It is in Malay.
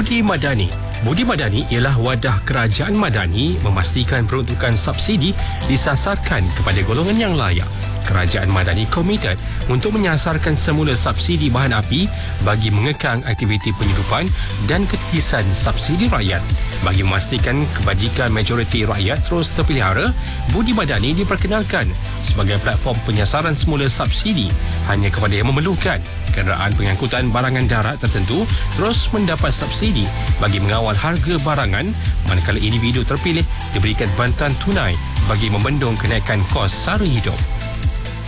Budi Madani. Budi Madani ialah wadah kerajaan madani memastikan peruntukan subsidi disasarkan kepada golongan yang layak. Kerajaan Madani komited untuk menyasarkan semula subsidi bahan api bagi mengekang aktiviti penyeludupan dan ketitisan subsidi rakyat. Bagi memastikan kebajikan majoriti rakyat terus terpelihara, Budi Madani diperkenalkan sebagai platform penyasaran semula subsidi hanya kepada yang memerlukan. Kenderaan pengangkutan barangan darat tertentu terus mendapat subsidi bagi mengawal harga barangan, manakala individu terpilih diberikan bantuan tunai bagi membendung kenaikan kos sara hidup.